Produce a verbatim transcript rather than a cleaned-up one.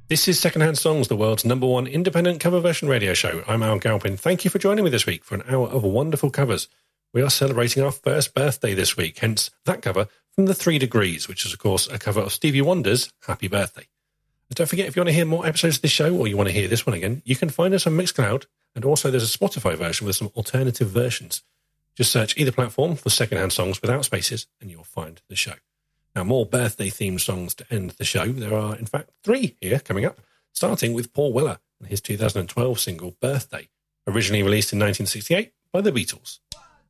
This is Secondhand Songs, the world's number one independent cover version radio show. I'm Al Galpin. Thank you for joining me this week for an hour of wonderful covers. We are celebrating our first birthday this week, hence that cover from The Three Degrees, which is, of course, a cover of Stevie Wonder's Happy Birthday. And don't forget, if you want to hear more episodes of this show or you want to hear this one again, you can find us on Mixcloud, and also there's a Spotify version with some alternative versions. Just search either platform for Secondhand Songs without spaces, and you'll find the show. Now, more birthday-themed songs to end the show. There are, in fact, three here coming up, starting with Paul Weller and his two thousand twelve single, Birthday, originally released in nineteen sixty-eight by the Beatles.